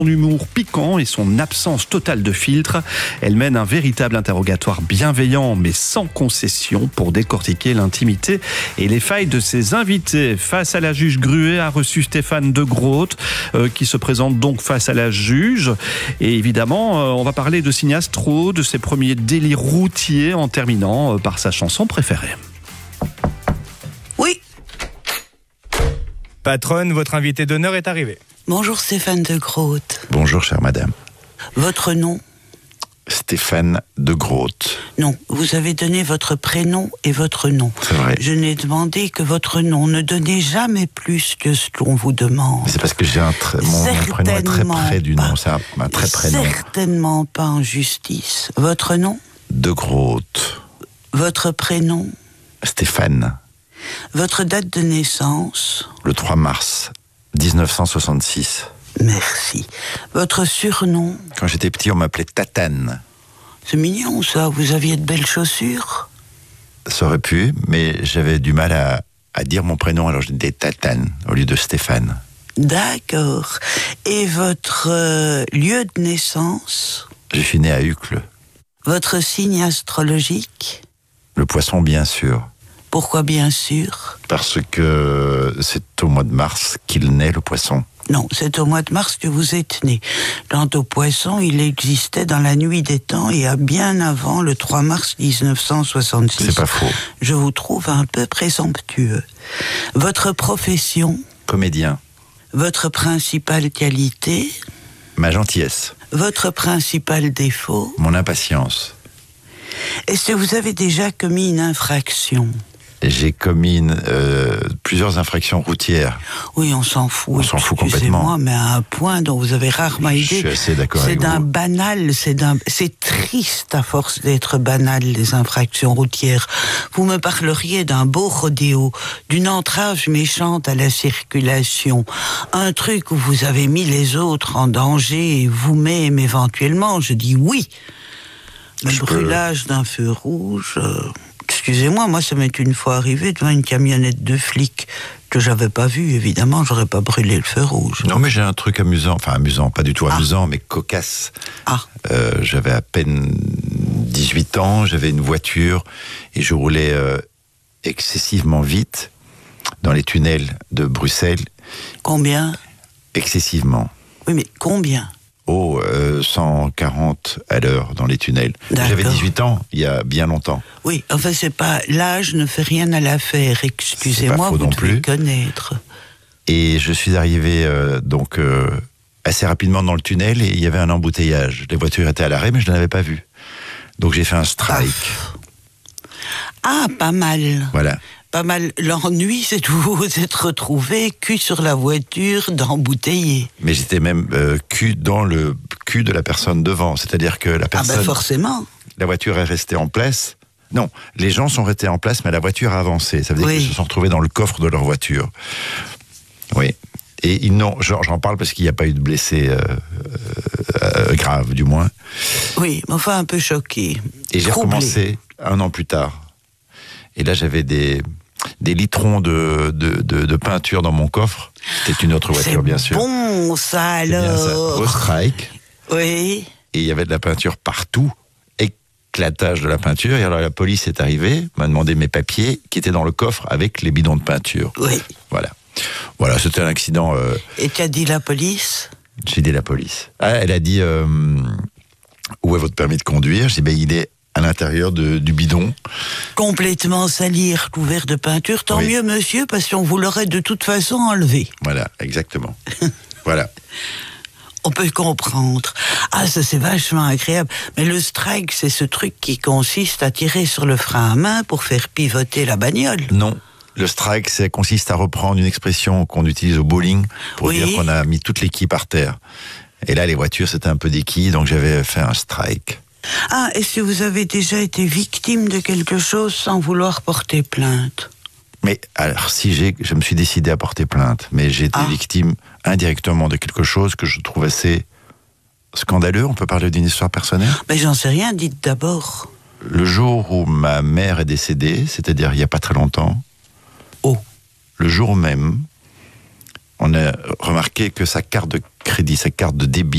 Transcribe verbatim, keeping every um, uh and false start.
Son humour piquant et son absence totale de filtre, elle mène un véritable interrogatoire bienveillant mais sans concession pour décortiquer l'intimité et les failles de ses invités. Face à la juge Gruet a reçu Stéphane de Groot euh, qui se présente donc face à la juge. Et évidemment, euh, on va parler de Signastro, de ses premiers délires routiers en terminant euh, par sa chanson préférée. Oui. Patronne, votre invité d'honneur est arrivé. Bonjour Stéphane de Groot. Bonjour, chère madame. Votre nom? Stéphane de Groot. Non, vous avez donné votre prénom et votre nom. C'est vrai. Je n'ai demandé que votre nom. Ne donnez jamais plus que ce qu'on vous demande. C'est parce que j'ai un très, mon, mon prénom est très près du nom. C'est un, un très prénom. Certainement pas en justice. Votre nom? De Groot. Votre prénom? Stéphane. Votre date de naissance? Le trois mars dix-neuf cent soixante-six. Merci. Votre surnom? Quand j'étais petit, on m'appelait Tatane. C'est mignon ça, vous aviez de belles chaussures? Ça aurait pu, mais j'avais du mal à, à dire mon prénom, alors j'ai dit Tatane au lieu de Stéphane. D'accord. Et votre euh, lieu de naissance? Je suis né à Uccle. Votre signe astrologique? Le poisson, bien sûr. Pourquoi bien sûr? Parce que c'est au mois de mars qu'il naît, le poisson. Non, c'est au mois de mars que vous êtes né. Quant au poisson, il existait dans la nuit des temps et à bien avant le trois mars dix-neuf cent soixante-six. C'est pas faux. Je vous trouve un peu présomptueux. Votre profession? Comédien. Votre principale qualité? Ma gentillesse. Votre principal défaut? Mon impatience. Est-ce que vous avez déjà commis une infraction? J'ai commis une, euh, plusieurs infractions routières. Oui, on s'en fout. On s'en fout complètement. Excusez-moi, mais à un point dont vous avez rarement idée. Je suis assez d'accord C'est avec d'un vous. banal, c'est d'un, c'est triste à force d'être banal, les infractions routières. Vous me parleriez d'un beau rodéo, d'une entrave méchante à la circulation, un truc où vous avez mis les autres en danger et vous-même éventuellement. Je dis oui. Le Je brûlage peux... d'un feu rouge... Euh... Excusez-moi, moi ça m'est une fois arrivé devant une camionnette de flics que j'avais pas vue, évidemment, j'aurais pas brûlé le feu rouge. Non, mais j'ai un truc amusant, enfin amusant, pas du tout Ah. amusant, mais cocasse. Ah. Euh, j'avais à peine dix-huit ans, j'avais une voiture et je roulais euh, excessivement vite dans les tunnels de Bruxelles. Combien? Excessivement. Oui, mais combien? Oh, euh, cent quarante à l'heure dans les tunnels. D'accord. J'avais dix-huit ans, il y a bien longtemps. Oui, enfin c'est pas... L'âge ne fait rien à l'affaire, excusez-moi, faux vous non devez plus. connaître. Et je suis arrivé euh, donc euh, assez rapidement dans le tunnel et il y avait un embouteillage. Les voitures étaient à l'arrêt, mais je ne l'avais pas vu. Donc j'ai fait un strike. Ah, pas mal. Voilà. Pas mal. L'ennui, c'est de vous être retrouvé cul sur la voiture d'embouteillé. Mais j'étais même euh, cul dans le cul de la personne devant. C'est-à-dire que la Ah personne... ben forcément. La voiture est restée en place. Non, les gens sont restés en place, mais la voiture a avancé. Ça veut dire Oui. qu'ils se sont retrouvés dans le coffre de leur voiture. Oui. Et ils n'ont, j'en j'en parle parce qu'il n'y a pas eu de blessés euh, euh, graves, du moins. Oui, mais enfin un peu choqué. Et j'ai Troublé. recommencé un an plus tard. Et là, j'avais des, des litrons de, de, de, de peinture dans mon coffre. C'était une autre voiture, C'est bien sûr. bon ça C'est bien ça. alors. Au strike. Oui. Et il y avait de la peinture partout. Éclatage de la peinture. Et alors la police est arrivée, m'a demandé mes papiers qui étaient dans le coffre avec les bidons de peinture. Oui. Voilà. Voilà, c'était un accident. Euh, Et qu'a dit la police? j'ai dit la police. Ah, elle a dit euh, où est votre permis de conduire? J'ai dit ben, il est à l'intérieur de, du bidon. Complètement sali et recouvert de peinture. Tant Oui. mieux, monsieur, parce qu'on vous l'aurait de toute façon enlevé. Voilà, exactement. Voilà. On peut comprendre. Ah, ça c'est vachement agréable. Mais le strike, c'est ce truc qui consiste à tirer sur le frein à main pour faire pivoter la bagnole. Non. Le strike, ça consiste à reprendre une expression qu'on utilise au bowling pour Oui. dire qu'on a mis toutes les quilles par terre. Et là, les voitures, c'était un peu des quilles, donc j'avais fait un strike. Ah, est-ce que vous avez déjà été victime de quelque chose sans vouloir porter plainte? Mais alors, si j'ai, je me suis décidé à porter plainte, mais j'ai été Ah. victime indirectement de quelque chose que je trouve assez scandaleux. On peut parler d'une histoire personnelle. Mais j'en sais rien, dites d'abord. Le jour où ma mère est décédée, c'est-à-dire il n'y a pas très longtemps, Oh. le jour même, on a remarqué que sa carte de crédit, sa carte de débit